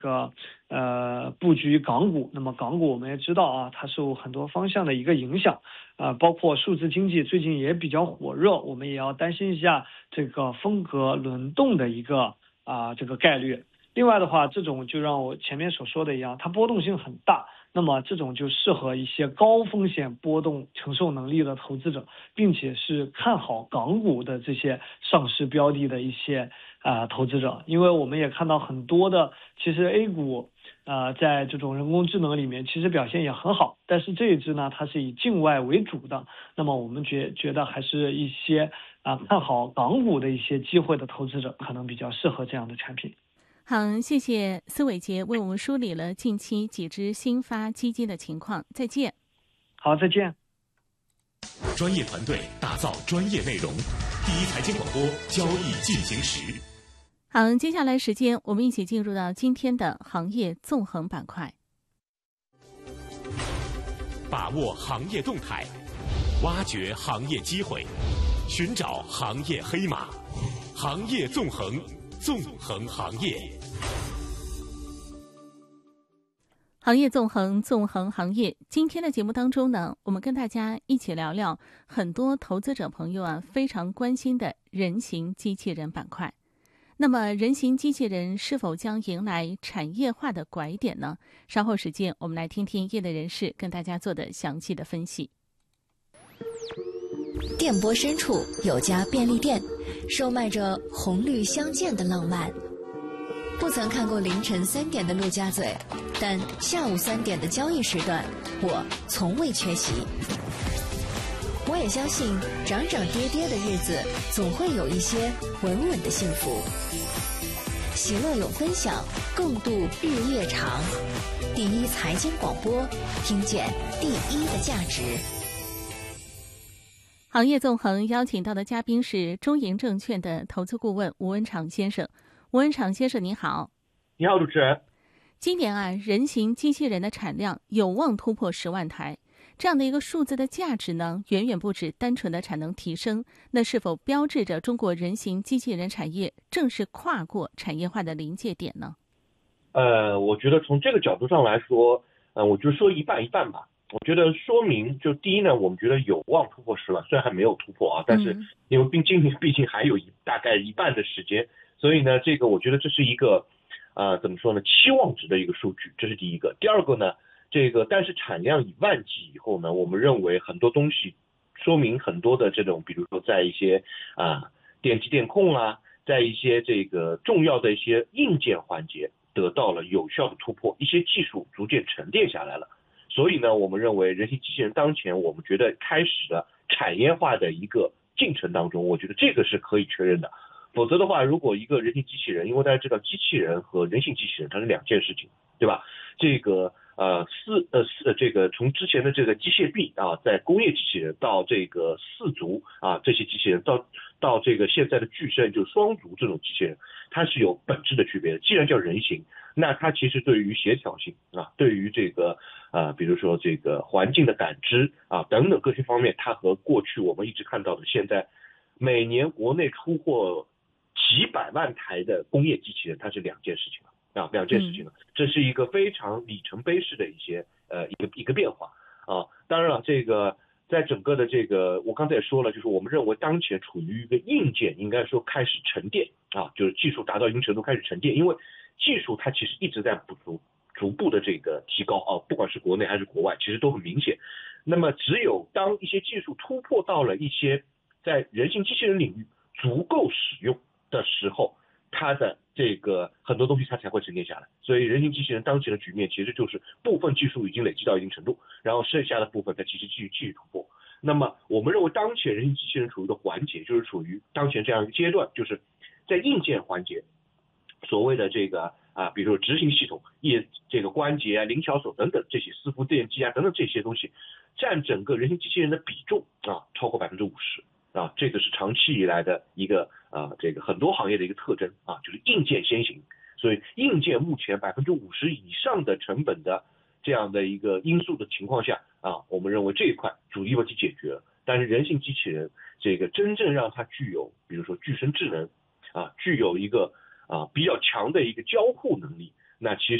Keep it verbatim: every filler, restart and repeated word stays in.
个呃布局港股。那么港股我们也知道啊，它受很多方向的一个影响啊、呃，包括数字经济最近也比较火热，我们也要担心一下这个风格轮动的一个啊、呃、这个概率。另外的话，这种就让我前面所说的一样，它波动性很大。那么这种就适合一些高风险波动承受能力的投资者，并且是看好港股的这些上市标的的一些啊、呃、投资者。因为我们也看到很多的，其实 A 股呃在这种人工智能里面其实表现也很好，但是这一支呢它是以境外为主的。那么我们觉觉得还是一些啊、呃、看好港股的一些机会的投资者可能比较适合这样的产品。 好，谢谢司伟杰为我们梳理了近期几只新发基金的情况。再见。 好，再见。 专业团队打造专业内容，第一财经广播，交易进行时。 好，接下来时间我们一起进入到今天的行业纵横板块， 把握行业动态，挖掘行业机会，寻找行业黑马，行业纵横，纵横行业。 行业纵横，纵横行业。今天的节目当中呢，我们跟大家一起聊聊很多投资者朋友啊非常关心的人形机器人板块。那么，人形机器人是否将迎来产业化的拐点呢？稍后时间，我们来听听业内人士跟大家做的详细的分析。 电波深处有家便利店，售卖着红绿相间的浪漫。不曾看过凌晨三点的陆家嘴，但下午三点的交易时段，我从未缺席。我也相信，涨涨跌跌的日子，总会有一些稳稳的幸福。喜乐有分享，共度日夜长。第一财经广播，听见第一的价值。 行业纵横邀请到的嘉宾是中银证券的投资顾问吴文长先生。吴文长先生，你好。 你好，主持人。 今年啊，人形机器人的产量有望突破十万台，这样的一个数字的价值呢，远远不止单纯的产能提升。那是否标志着中国人形机器人产业正式跨过产业化的临界点呢？ 呃，我觉得从这个角度上来说，呃，我就说一半一半吧。我觉得说明就第一呢，我们觉得有望突破十万，虽然还没有突破啊，但是因为毕竟毕竟还有一大概一半的时间。所以呢，这个我觉得这是一个，呃，怎么说呢，期望值的一个数据，这是第一个。第二个呢，这个但是产量以万计以后呢，我们认为很多东西，说明很多的这种，比如说在一些啊电机电控啊，在一些这个重要的一些硬件环节得到了有效的突破，一些技术逐渐沉淀下来了。所以呢，我们认为人形机器人当前我们觉得开始了产业化的一个进程当中，我觉得这个是可以确认的。否则的话，如果一个人形机器人，因为大家知道机器人和人形机器人它是两件事情，对吧？这个呃四呃四这个从之前的这个机械臂啊，在工业机器人到这个四足啊这些机器人，到到这个现在的巨身就双足这种机器人，它是有本质的区别的。既然叫人形，那它其实对于协调性啊，对于这个啊，比如说这个环境的感知啊等等各些方面，它和过去我们一直看到的现在每年国内出货几百万台的工业机器人，它是两件事情了啊，两件事情了，这是一个非常里程碑式的一些呃一个一个变化啊。当然了，这个在整个的这个我刚才也说了，就是我们认为当前处于一个硬件应该说开始沉淀啊，就是技术达到一定程度开始沉淀，因为技术它其实一直在不足逐步的这个提高啊，不管是国内还是国外，其实都很明显。那么只有当一些技术突破到了一些在人形机器人领域足够使用的时候，它的这个很多东西它才会沉淀下来。所以人形机器人当前的局面其实就是部分技术已经累积到一定程度，然后剩下的部分再继续继续继续突破。那么我们认为当前人形机器人处于的环节，就是处于当前这样一个阶段，就是在硬件环节，所谓的这个啊，比如说执行系统、业这个关节啊、灵巧手等等这些伺服电机啊等等这些东西，占整个人形机器人的比重啊超过百分之五十。啊，这个是长期以来的一个啊，这个很多行业的一个特征啊，就是硬件先行。所以硬件目前百分之五十以上的成本的这样的一个因素的情况下啊，我们认为这一块主力问题解决了。但是人形机器人这个真正让它具有，比如说具身智能啊，具有一个啊比较强的一个交互能力， 那其